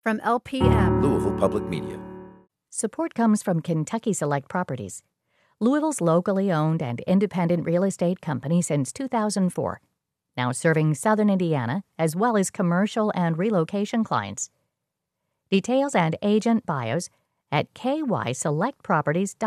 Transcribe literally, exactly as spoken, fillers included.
From L P M, Louisville Public Media. Support comes from Kentucky Select Properties, Louisville's locally owned and independent real estate company since two thousand four, now serving southern Indiana as well as commercial and relocation clients. Details and agent bios at k y select properties dot com.